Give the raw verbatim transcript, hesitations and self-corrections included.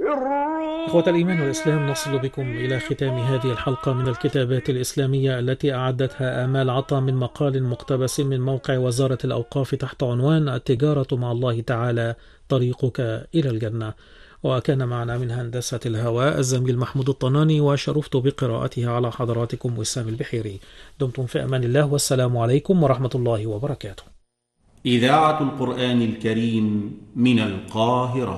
إخوة الإيمان والإسلام، نصل بكم إلى ختام هذه الحلقة من الكتابات الإسلامية التي أعدتها آمال عطا من مقال مقتبس من موقع وزارة الأوقاف تحت عنوان التجارة مع الله تعالى طريقك إلى الجنة. وكان معنا من هندسة الهواء الزميل محمود الطناني، وشرفت بقراءتها على حضراتكم وسام البحيري. دمتم في أمان الله، والسلام عليكم ورحمة الله وبركاته. إذاعة القرآن الكريم من القاهرة.